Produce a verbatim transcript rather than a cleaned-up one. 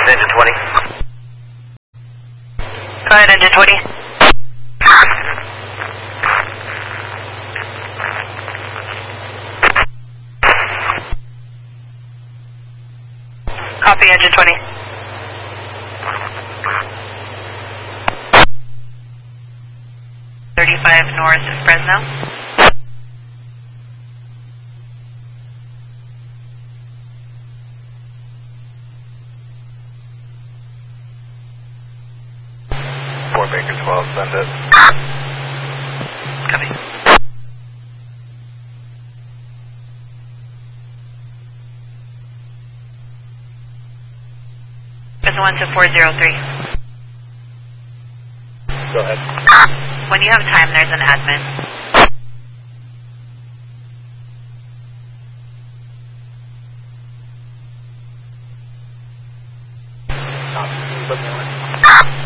ahead, engine twenty. Go ahead, engine twenty. Copy, engine twenty. thirty-five north Fresno. Fort Baker twelve, send it. Copy. Fresno one to four zero three. Go ahead. When you have time, there's an admin. Copy. Put me on.